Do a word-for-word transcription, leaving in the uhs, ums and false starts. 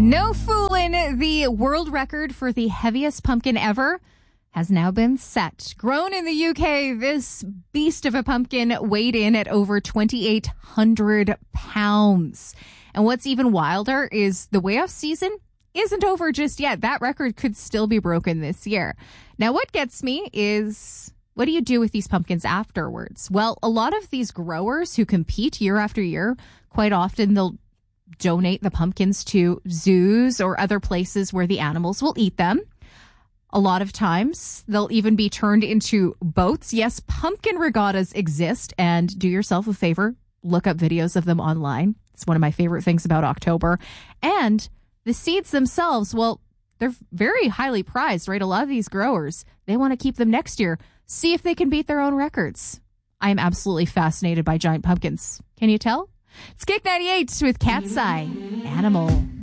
No fooling. The world record for the heaviest pumpkin ever has now been set. Grown in the U K, this beast of a pumpkin weighed in at over twenty-eight hundred pounds. And what's even wilder is the weigh-off season isn't over just yet. That record could still be broken this year. Now, what gets me is, what do you do with these pumpkins afterwards? Well, a lot of these growers who compete year after year, quite often they'll donate the pumpkins to zoos or other places where the animals will eat them. A lot of times, they'll even be turned into boats. Yes, pumpkin regattas exist, and do yourself a favor, look up videos of them online. It's one of my favorite things about October. And the seeds themselves, well, they're very highly prized, right? A lot of these growers, they want to keep them next year. See if they can beat their own records. I am absolutely fascinated by giant pumpkins. Can you tell? It's Kick ninety-eight with Cat's Eye Animal.